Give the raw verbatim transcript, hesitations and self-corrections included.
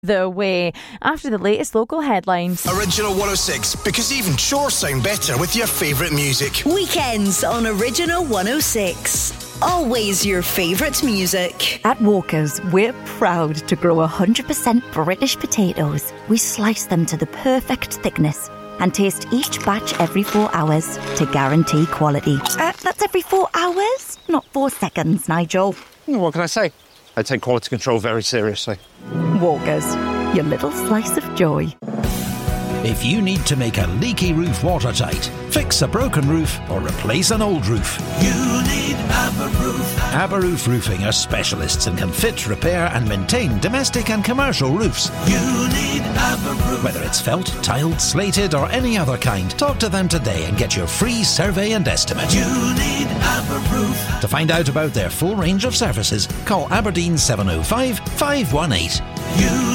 the way after the latest local headlines. Original one oh six, because even chores sound better with your favourite music. Weekends on Original one oh six. Always your favourite music. At Walker's, we're proud to grow one hundred percent British potatoes. We slice them to the perfect thickness and taste each batch every four hours to guarantee quality. Uh, that's every four hours, not four seconds, Nigel. What can I say? I take quality control very seriously. Walker's, your little slice of joy. If you need to make a leaky roof watertight, fix a broken roof or replace an old roof, you need Aberroof. Aberroof Roofing are specialists and can fit, repair and maintain domestic and commercial roofs. You need Aberroof. Whether it's felt, tiled, slated or any other kind, talk to them today and get your free survey and estimate. You need Aberroof. To find out about their full range of services, call Aberdeen seven oh five, five one eight. You